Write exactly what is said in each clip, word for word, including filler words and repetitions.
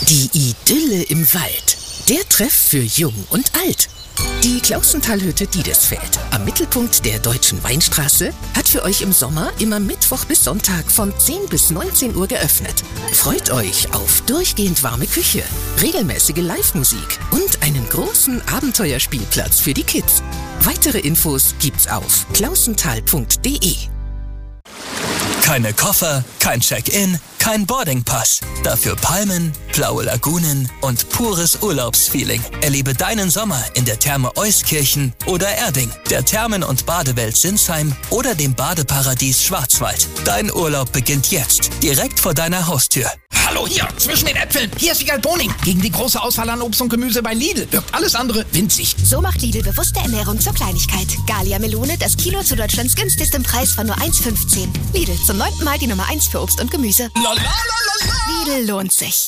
Die Idylle im Wald. Der Treff für Jung und Alt. Die Klausenthalhütte Diedesfeld am Mittelpunkt der Deutschen Weinstraße hat für euch im Sommer immer Mittwoch bis Sonntag von zehn bis neunzehn Uhr geöffnet. Freut euch auf durchgehend warme Küche, regelmäßige Live-Musik und einen großen Abenteuerspielplatz für die Kids. Weitere Infos gibt's auf klausenthal punkt de. Keine Koffer, kein Check-in, kein Boardingpass. Dafür Palmen, blaue Lagunen und pures Urlaubsfeeling. Erlebe deinen Sommer in der Therme Euskirchen oder Erding, der Thermen- und Badewelt Sinsheim oder dem Badeparadies Schwarzwald. Dein Urlaub beginnt jetzt, direkt vor deiner Haustür. Hallo hier, zwischen den Äpfeln. Hier ist Wiegald Boning. Gegen die große Auswahl an Obst und Gemüse bei Lidl wirkt alles andere winzig. So macht Lidl bewusste Ernährung zur Kleinigkeit. Galia Melone, das Kilo zu Deutschlands günstigstem Preis von nur eins fünfzehn. Lidl, zum neunten Mal die Nummer eins für Obst und Gemüse. Lidl lohnt sich.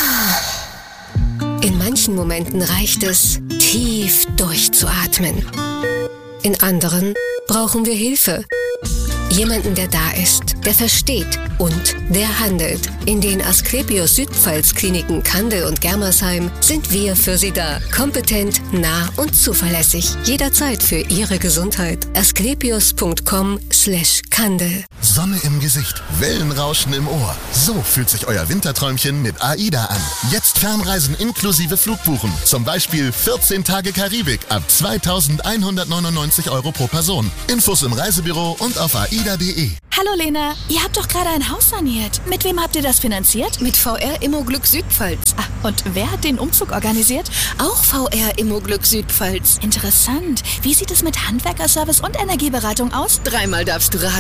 In manchen Momenten reicht es, tief durchzuatmen. In anderen brauchen wir Hilfe. Jemanden, der da ist, der versteht und der handelt. In den Asklepios Südpfalz Kliniken Kandel und Germersheim sind wir für Sie da. Kompetent, nah und zuverlässig. Jederzeit für Ihre Gesundheit. asklepios punkt com slash Kandel. Sonne im Gesicht, Wellenrauschen im Ohr. So fühlt sich euer Winterträumchen mit AIDA an. Jetzt Fernreisen inklusive Flugbuchen. Zum Beispiel vierzehn Tage Karibik ab zweitausendeinhundertneunundneunzig Euro pro Person. Infos im Reisebüro und auf aida punkt de. Hallo Lena, ihr habt doch gerade ein Haus saniert. Mit wem habt ihr das finanziert? Mit V R Immoglück Südpfalz. Ah, und wer hat den Umzug organisiert? Auch V R Immoglück Südpfalz. Interessant. Wie sieht es mit Handwerkerservice und Energieberatung aus? Dreimal darfst du raten.